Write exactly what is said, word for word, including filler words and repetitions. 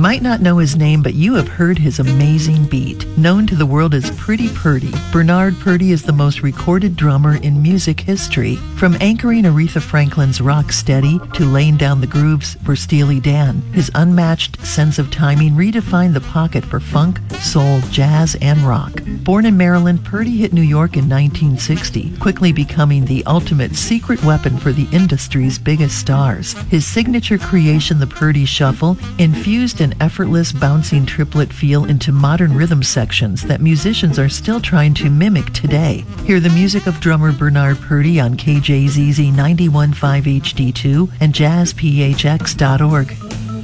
might not know his name, but you have heard his amazing beat. Known to the world as Pretty Purdy, Bernard Purdie is the most recorded drummer in music history. From anchoring Aretha Franklin's Rocksteady to laying down the grooves for Steely Dan, his unmatched sense of timing redefined the pocket for funk, soul, jazz, and rock. Born in Maryland, Purdie hit New York in nineteen sixty, quickly becoming the ultimate secret weapon for the industry's biggest stars. His signature creation, the Purdie Shuffle, infused an effortless bouncing triplet feel into modern rhythm sections that musicians are still trying to mimic today. Hear the music of drummer Bernard Purdie on K J Z Z ninety-one point five H D two and jazz P H X dot org.